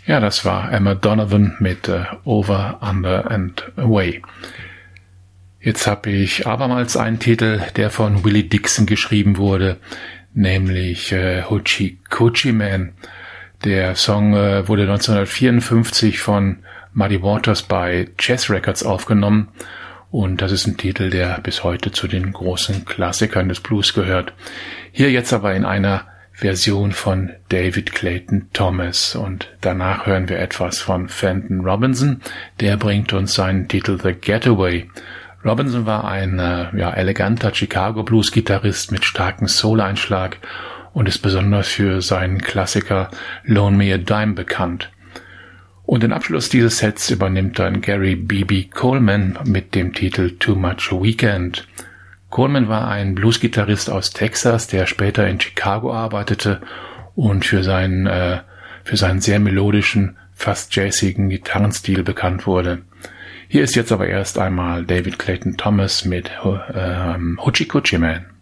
Ja, das war Emma Donovan mit Over, Under and Away. Jetzt habe ich abermals einen Titel, der von Willie Dixon geschrieben wurde, nämlich Hoochie Coochie Man. Der Song wurde 1954 von Muddy Waters bei Chess Records aufgenommen und das ist ein Titel, der bis heute zu den großen Klassikern des Blues gehört. Hier jetzt aber in einer Version von David Clayton Thomas und danach hören wir etwas von Fenton Robinson, der bringt uns seinen Titel The Getaway. Robinson war ein eleganter Chicago-Blues-Gitarrist mit starkem Soul-Einschlag und ist besonders für seinen Klassiker Loan Me a Dime bekannt. Und den Abschluss dieses Sets übernimmt dann Gary B.B. Coleman mit dem Titel Too Much Weekend. Coleman war ein Blues-Gitarrist aus Texas, der später in Chicago arbeitete und für seinen sehr melodischen, fast jazzigen Gitarrenstil bekannt wurde. Hier ist jetzt aber erst einmal David Clayton Thomas mit Hoochie Coochie Man.